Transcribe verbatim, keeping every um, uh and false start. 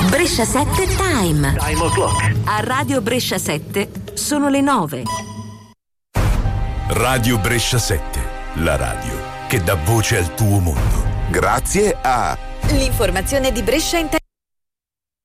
Brescia sette Time. Time o'clock. A Radio Brescia sette sono le nove. Radio Brescia sette, la radio che dà voce al tuo mondo. Grazie a l'informazione di Brescia Inter-